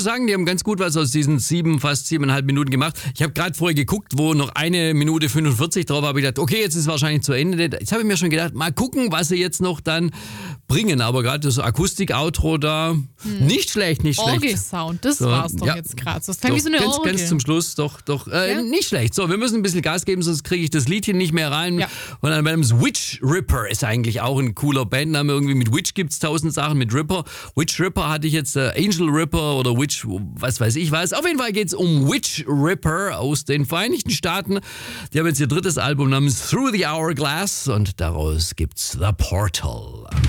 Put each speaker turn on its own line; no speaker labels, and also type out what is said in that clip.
sagen, die haben ganz gut was aus diesen fast 7,5 Minuten gemacht. Ich habe gerade vorher geguckt, wo noch 1 Minute 45 drauf war, habe ich gedacht, okay, jetzt ist es wahrscheinlich zu Ende. Jetzt habe ich mir schon gedacht, mal gucken, was sie jetzt noch dann bringen. Aber gerade das Akustik-Outro da, nicht schlecht.
Orgelsound, das
So,
war's doch
ja.
jetzt gerade. Das klingt wie so eine Orgel.
Ganz zum Schluss, doch, nicht schlecht. So, wir müssen ein bisschen Gas geben, sonst kriege ich das Liedchen nicht mehr rein.
Ja.
Und dann beim Witch Ripper ist eigentlich auch ein cooler Bandname. Irgendwie mit Witch gibt's 1000 Sachen, mit Ripper. Witch Ripper hatte ich jetzt Angel Ripper oder Witch, was weiß ich was. Auf jeden Fall geht's um Witch Ripper aus den Vereinigten Staaten. Die haben jetzt ihr drittes Album namens Through the Hourglass und daraus gibt's The Portal.